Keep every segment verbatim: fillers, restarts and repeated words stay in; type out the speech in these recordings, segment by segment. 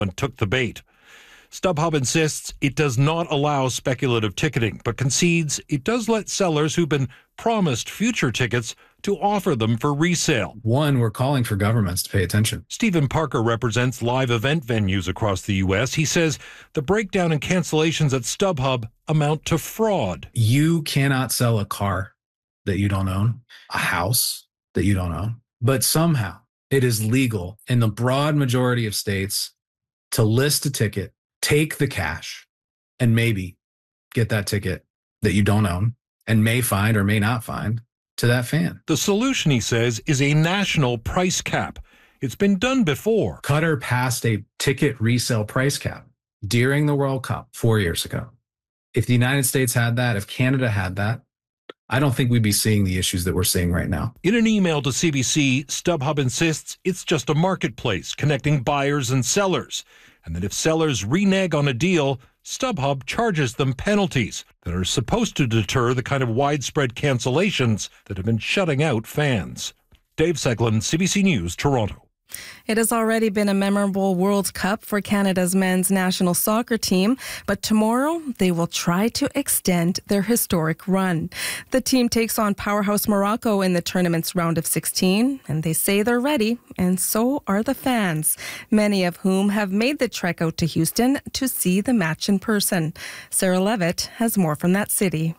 and took the bait. StubHub insists it does not allow speculative ticketing, but concedes it does let sellers who've been promised future tickets to offer them for resale. One, we're calling for governments to pay attention. Stephen Parker represents live event venues across the U S. He says the breakdown in cancellations at StubHub amount to fraud. You cannot sell a car that you don't own, a house that you don't own, but somehow it is legal in the broad majority of states to list a ticket, take the cash, and maybe get that ticket that you don't own and may find or may not find to that fan. The solution, he says, is a national price cap. It's been done before. Qatar passed a ticket resale price cap during the World Cup four years ago. If the United States had that, if Canada had that, I don't think we'd be seeing the issues that we're seeing right now. In an email to C B C, StubHub insists it's just a marketplace connecting buyers and sellers, and that if sellers renege on a deal, StubHub charges them penalties that are supposed to deter the kind of widespread cancellations that have been shutting out fans. Dave Seglin, C B C News, Toronto. It has already been a memorable World Cup for Canada's men's national soccer team, but tomorrow they will try to extend their historic run. The team takes on powerhouse Morocco in the tournament's round of sixteen, and they say they're ready, and so are the fans, many of whom have made the trek out to Houston to see the match in person. Sarah Levitt has more from that city.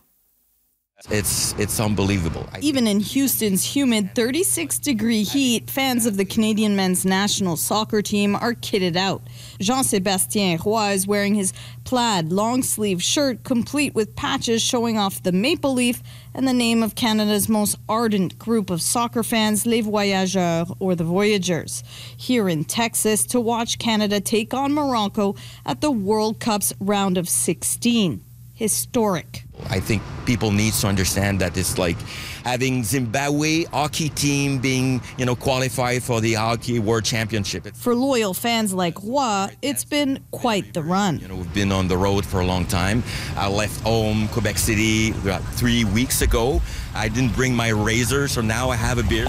It's it's unbelievable. Even in Houston's humid thirty-six degree heat, fans of the Canadian men's national soccer team are kitted out. Jean-Sébastien Roy is wearing his plaid long-sleeve shirt, complete with patches showing off the maple leaf and the name of Canada's most ardent group of soccer fans, Les Voyageurs, or the Voyagers, here in Texas to watch Canada take on Morocco at the World Cup's round of sixteen. Historic. I think people need to understand that it's like having Zimbabwe hockey team being, you know, qualified for the Hockey World Championship. For loyal fans like Roy, it's been quite the run. You know, we've been on the road for a long time. I left home, Quebec City, about three weeks ago. I didn't bring my razor, so now I have a beard.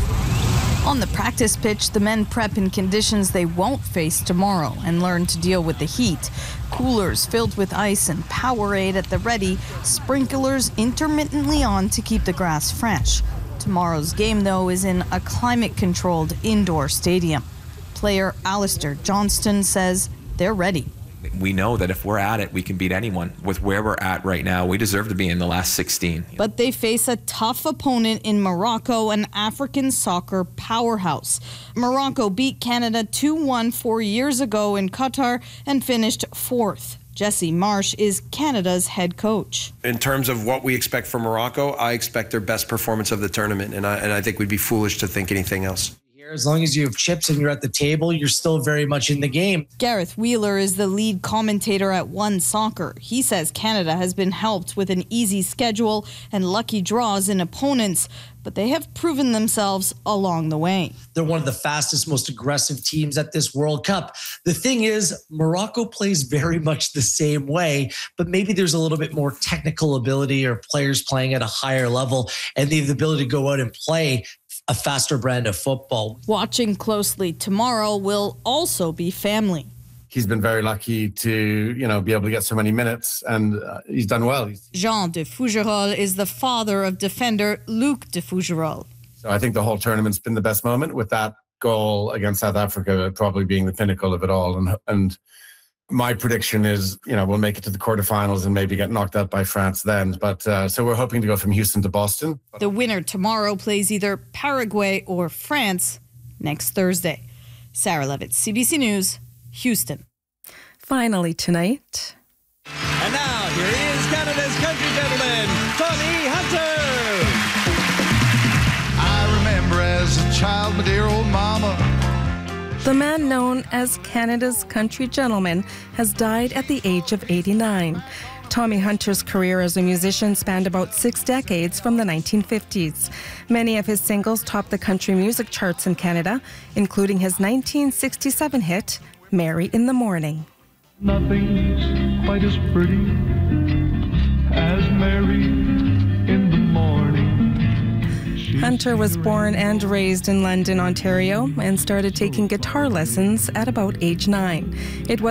On the practice pitch, the men prep in conditions they won't face tomorrow and learn to deal with the heat. Coolers filled with ice and Powerade at the ready, sprinklers intermittently on to keep the grass fresh. Tomorrow's game, though, is in a climate-controlled indoor stadium. Player Alistair Johnston says they're ready. We know that if we're at it, we can beat anyone. With where we're at right now, we deserve to be in the last sixteen. But they face a tough opponent in Morocco, an African soccer powerhouse. Morocco beat Canada two one four years ago in Qatar and finished fourth. Jesse Marsh is Canada's head coach. In terms of what we expect from Morocco, I expect their best performance of the tournament, and I, and I think we'd be foolish to think anything else. As long as you have chips and you're at the table, you're still very much in the game. Gareth Wheeler is the lead commentator at One Soccer. He says Canada has been helped with an easy schedule and lucky draws in opponents, but they have proven themselves along the way. They're one of the fastest, most aggressive teams at this World Cup. The thing is, Morocco plays very much the same way, but maybe there's a little bit more technical ability or players playing at a higher level, and they have the ability to go out and play a faster brand of football. Watching closely tomorrow will also be family. He's been very lucky to, you know, be able to get so many minutes, and uh, he's done well. Jean de Fougerolles is the father of defender Luc de Fougerolles. So I think the whole tournament's been the best moment, with that goal against South Africa probably being the pinnacle of it all. And and my prediction is, you know, we'll make it to the quarterfinals and maybe get knocked out by France then. But uh, so we're hoping to go from Houston to Boston. The winner tomorrow plays either Paraguay or France next Thursday. Sarah Levitt, C B C News, Houston. Finally tonight. And now here is Canada's country gentleman, Tommy Hunter. I remember as a child, my dear old mama. The man known as Canada's country gentleman has died at the age of eighty-nine. Tommy Hunter's career as a musician spanned about six decades from the nineteen fifties. Many of his singles topped the country music charts in Canada, including his nineteen sixty-seven hit, Mary in the Morning. Nothing's quite as pretty as Mary in the morning. Hunter was born and raised in London, Ontario, and started taking guitar lessons at about age nine. It was